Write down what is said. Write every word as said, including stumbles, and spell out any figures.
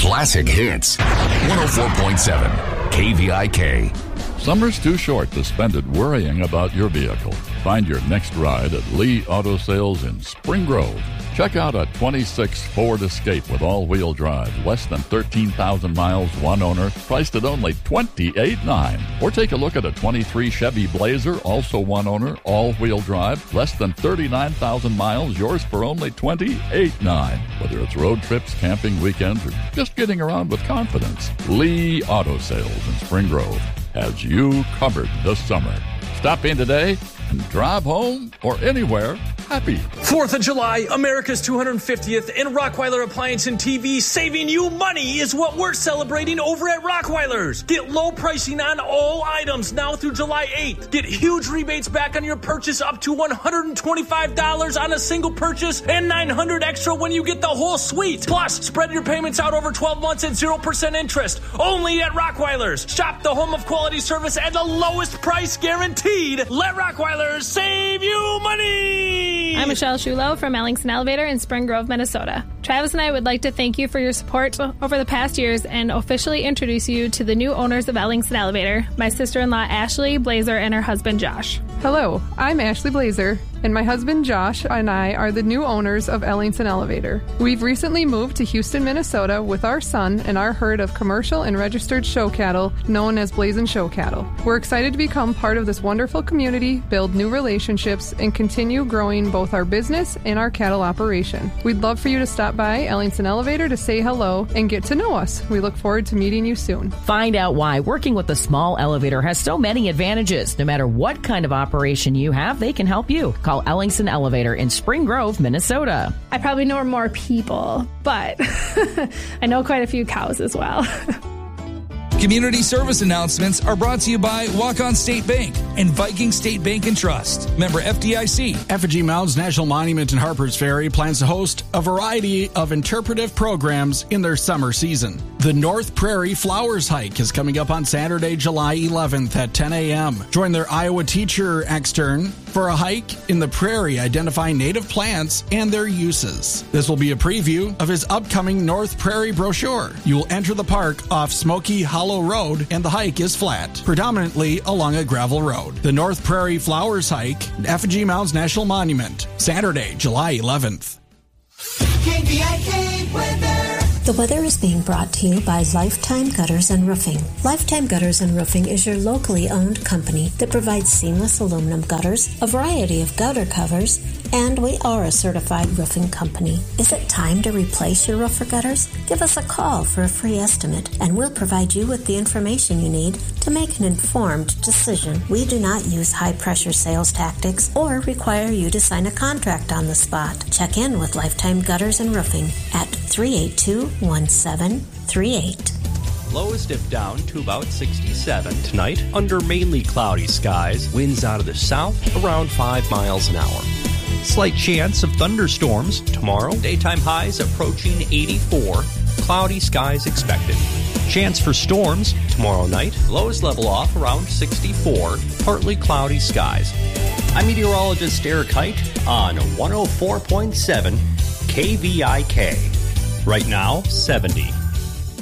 Classic Hits. one oh four point seven K V I K. Summer's too short to spend it worrying about your vehicle. Find your next ride at Lee Auto Sales in Spring Grove. Check out a twenty-six Ford Escape with all-wheel drive, less than thirteen thousand miles, one owner, priced at only twenty-eight thousand nine hundred dollars. Or take a look at a twenty-three Chevy Blazer, also one owner, all-wheel drive, less than thirty-nine thousand miles, yours for only twenty-eight thousand nine hundred dollars. Whether it's road trips, camping weekends, or just getting around with confidence, Lee Auto Sales in Spring Grove has you covered this summer. Stop in today and drive home or anywhere happy. fourth of July, America's two hundred fiftieth, and Rockweiler Appliance and T V saving you money is what we're celebrating over at Rockweiler's. Get low pricing on all items now through July eighth. Get huge rebates back on your purchase up to one hundred twenty-five dollars on a single purchase and nine hundred dollars extra when you get the whole suite. Plus, spread your payments out over twelve months at zero percent interest. Only at Rockweiler's. Shop the home of quality service at the lowest price guaranteed. Let Rockweiler's save you money. I'm Michelle Shulo from Ellingson Elevator in Spring Grove, Minnesota. Travis and I would like to thank you for your support over the past years and officially introduce you to the new owners of Ellingson Elevator, my sister-in-law Ashley Blazer and her husband Josh. Hello, I'm Ashley Blazer, and my husband Josh and I are the new owners of Ellingson Elevator. We've recently moved to Houston, Minnesota with our son and our herd of commercial and registered show cattle known as Blazin' Show Cattle. We're excited to become part of this wonderful community, build new relationships, and continue growing both our business and our cattle operation. We'd love for you to stop by Ellingson Elevator to say hello and get to know us. We look forward to meeting you soon. Find out why working with a small elevator has so many advantages. No matter what kind of operation you have, they can help you. Call Ellingson Elevator in Spring Grove, Minnesota. I probably know more people, but I know quite a few cows as well. Community service announcements are brought to you by Walk-On State Bank and Viking State Bank and Trust. Member F D I C. Effigy Mounds National Monument in Harpers Ferry plans to host a variety of interpretive programs in their summer season. The North Prairie Flowers Hike is coming up on Saturday, July eleventh at ten a.m. Join their Iowa teacher extern for a hike in the prairie identifying native plants and their uses. This will be a preview of his upcoming North Prairie brochure. You will enter the park off Smoky Hollow Road, and the hike is flat, predominantly along a gravel road. The North Prairie Flowers Hike at Effigy Mounds National Monument, Saturday, July eleventh. K V I K weather. The weather is being brought to you by Lifetime Gutters and Roofing. Lifetime Gutters and Roofing is your locally owned company that provides seamless aluminum gutters, a variety of gutter covers, and we are a certified roofing company. Is it time to replace your roof or gutters? Give us a call for a free estimate, and we'll provide you with the information you need to make an informed decision. We do not use high-pressure sales tactics or require you to sign a contract on the spot. Check in with Lifetime Gutters and Roofing at three eight two, one seven three eight. Lows dip down to about sixty-seven tonight under mainly cloudy skies. Winds out of the south around five miles an hour. Slight chance of thunderstorms tomorrow. Daytime highs approaching eighty-four. Cloudy skies expected. Chance for storms tomorrow night. Lows level off around sixty-four. Partly cloudy skies. I'm meteorologist Eric Height on one oh four point seven K V I K. Right now, seventy.